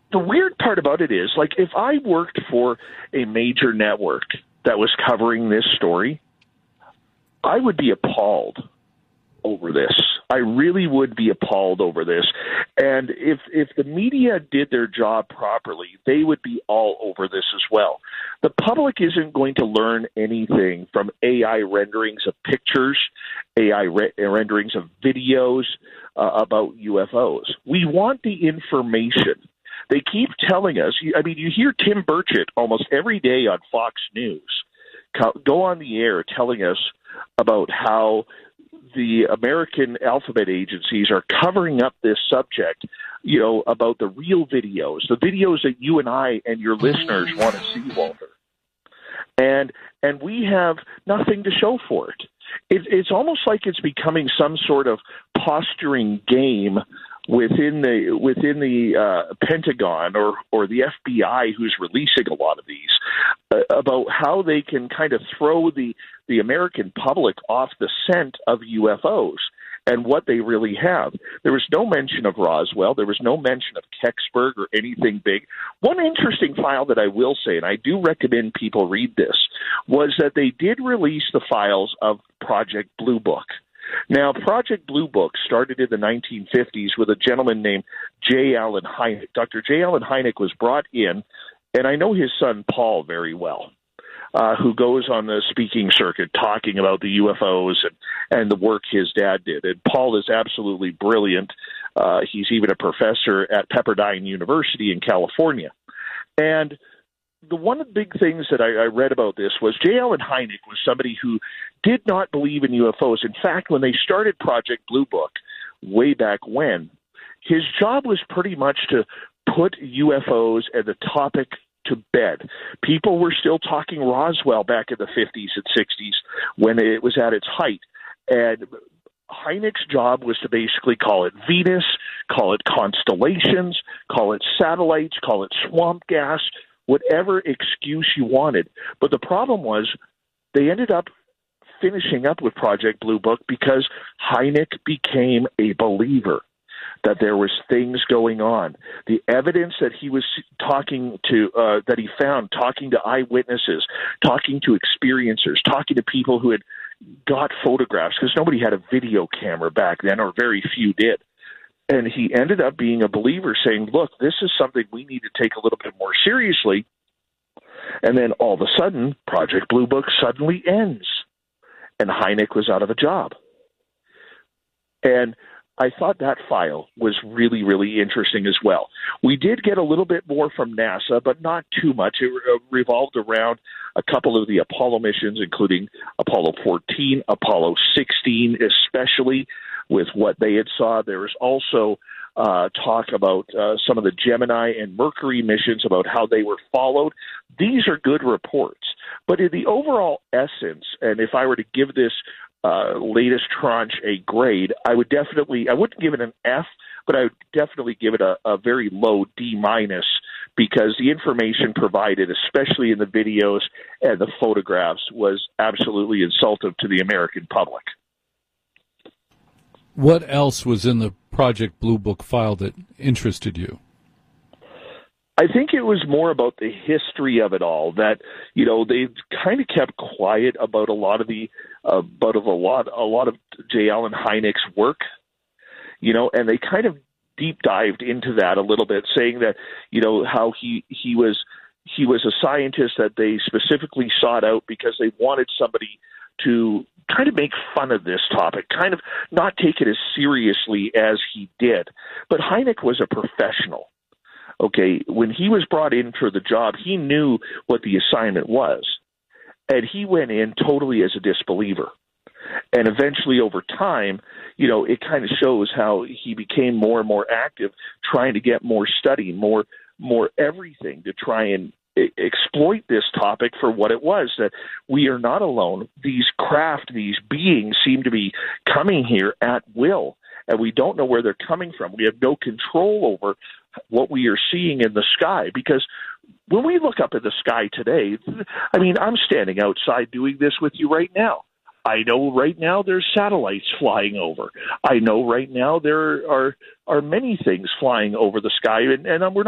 the weird part about it is, like, if I worked for a major network that was covering this story, I would be appalled over this. I really would be appalled over this. And if the media did their job properly, they would be all over this as well. The public isn't going to learn anything from AI renderings of pictures, renderings of videos about UFOs. We want the information. They keep telling us, I mean, you hear Tim Burchett almost every day on Fox News go on the air telling us about how the American alphabet agencies are covering up this subject, about the real videos, the videos that you and I and your listeners want to see, Walter. And we have nothing to show for it. It's almost like it's becoming some sort of posturing game within the Pentagon or the FBI, who's releasing a lot of these, about how they can kind of throw the American public off the scent of UFOs and what they really have. There was no mention of Roswell. There was no mention of Kecksburg or anything big. One interesting file that I will say, and I do recommend people read this, was that they did release the files of Project Blue Book. Now, Project Blue Book started in the 1950s with a gentleman named J. Allen Hynek. Dr. J. Allen Hynek was brought in, and I know his son Paul very well, who goes on the speaking circuit talking about the UFOs and the work his dad did. And Paul is absolutely brilliant. He's even a professor at Pepperdine University in California. And the one of the big things that I read about this was J. Allen Hynek was somebody who did not believe in UFOs. In fact, when they started Project Blue Book way back when, his job was pretty much to put UFOs and the topic to bed. People were still talking Roswell back in the 50s and 60s when it was at its height. And Hynek's job was to basically call it Venus, call it constellations, call it satellites, call it swamp gas, whatever excuse you wanted. But the problem was they ended up finishing up with Project Blue Book because Hynek became a believer that there was things going on. The evidence that he was talking to, that he found, talking to eyewitnesses, talking to experiencers, talking to people who had got photographs, because nobody had a video camera back then, or very few did. And he ended up being a believer, saying, look, this is something we need to take a little bit more seriously. And then all of a sudden, Project Blue Book suddenly ends, and Hynek was out of a job. And I thought that file was really, really interesting as well. We did get a little bit more from NASA, but not too much. It revolved around a couple of the Apollo missions, including Apollo 14, Apollo 16, especially with what they had saw. There was also talk about some of the Gemini and Mercury missions, about how they were followed. These are good reports. But in the overall essence, and if I were to give this latest tranche a grade, I wouldn't give it an F, but I would definitely give it a very low D-, because the information provided, especially in the videos and the photographs, was absolutely insulting to the American public. What else was in the Project Blue Book file that interested you? I think it was more about the history of it all, that, they kind of kept quiet about a lot of J. Allen Hynek's work, and they kind of deep dived into that a little bit, saying that, how he was a scientist that they specifically sought out because they wanted somebody to kind of make fun of this topic, kind of not take it as seriously as he did. But Hynek was a professional. Okay, when he was brought in for the job, he knew what the assignment was, and he went in totally as a disbeliever. And eventually, over time, it kind of shows how he became more and more active, trying to get more study, more everything to try and exploit this topic for what it was, that we are not alone. These beings seem to be coming here at will, and we don't know where they're coming from. We have no control over what we are seeing in the sky, because when we look up at the sky today, I mean, I'm standing outside doing this with you right now. I know right now there's satellites flying over. I know right now there are many things flying over the sky, and we're